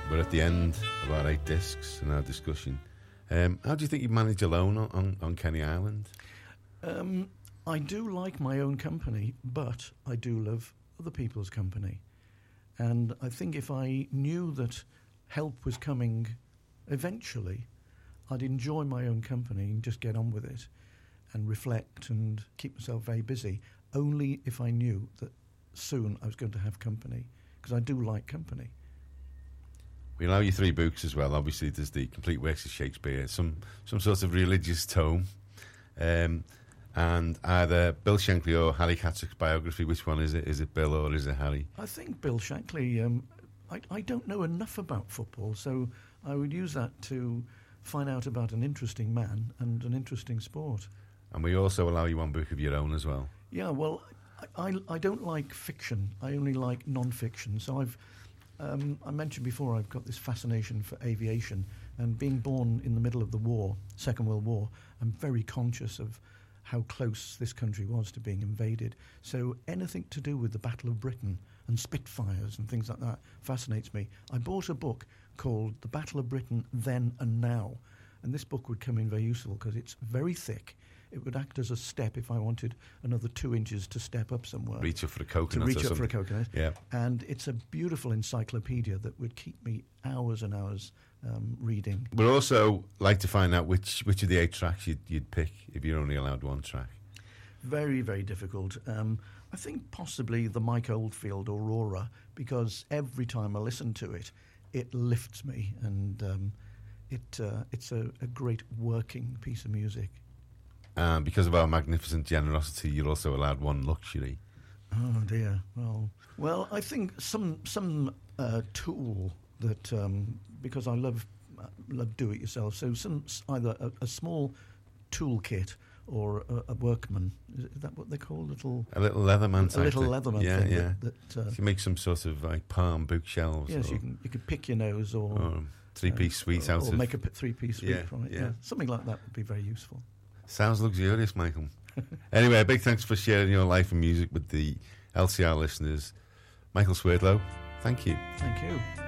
We're at the end of our 8 discs in our discussion. How do you think you manage alone on Kenny Island? I do like my own company, but I do love other people's company. And I think if I knew that help was coming eventually, I'd enjoy my own company and just get on with it and reflect and keep myself very busy, only if I knew that soon I was going to have company, because I do like company. We allow you 3 books as well. Obviously, there's the complete works of Shakespeare, some sort of religious tome, and either Bill Shankly or Harry Catterick's biography. Which one is it? Is it Bill or is it Harry? I think Bill Shankly. I don't know enough about football, so I would use that to find out about an interesting man and an interesting sport. And we also allow you 1 book of your own as well. Yeah, well, I don't like fiction. I only like non-fiction. So I mentioned before I've got this fascination for aviation, and being born in the middle of the war, Second World War, I'm very conscious of how close this country was to being invaded. So anything to do with the Battle of Britain and Spitfires and things like that fascinates me. I bought a book called The Battle of Britain Then and Now, and this book would come in very useful because it's very thick. It would act as a step if I wanted another 2 inches to step up somewhere. Reach up for a coconut. Yeah. And it's a beautiful encyclopedia that would keep me hours and hours reading. We'd also like to find out which of the 8 tracks you'd pick if you're only allowed 1 track. Very, very difficult. I think possibly the Mike Oldfield Aurora, because every time I listen to it, it lifts me, and it's a great working piece of music. Because of our magnificent generosity, you're also allowed 1 luxury. Oh dear. Well, I think some tool that because I love do it yourself. So either a small toolkit or a workman. Is that what they call a little Leatherman? A little Leatherman thing. Yeah. That you make some sort of like palm bookshelves. Yes, you can pick your nose or 3-piece suite out or of. Make a 3-piece suite from it. Yeah. Something like that would be very useful. Sounds luxurious, Michael. Anyway, a big thanks for sharing your life and music with the LCR listeners. Michael Swerdlow, thank you. Thank you.